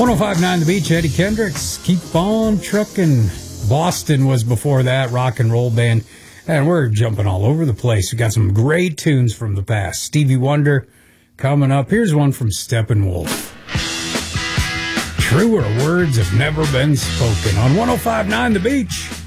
105.9 The Beach, Eddie Kendricks, Keep On Truckin'. Boston was before that, rock and roll band. And we're jumping all over the place. We got some great tunes from the past. Stevie Wonder coming up. Here's one from Steppenwolf. Truer words have never been spoken on 105.9 The Beach.